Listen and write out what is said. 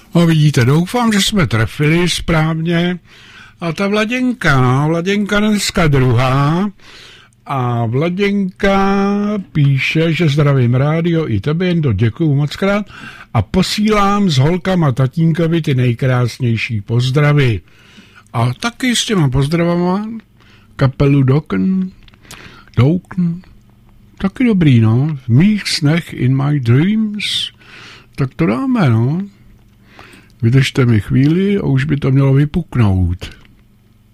No vidíte, doufám, že jsme trefili správně. A ta Vladěnka dneska druhá. A Vladěnka píše, že zdravím rádio i tebe, jen to děkuju moc krát. A posílám s holkama tatínkovi ty nejkrásnější pozdravy. A taky s těma pozdravama kapelu Dokken, taky dobrý, no. V mých snech, in my dreams. Tak to dáme, no. Vydržte mi chvíli a už by to mělo vypuknout.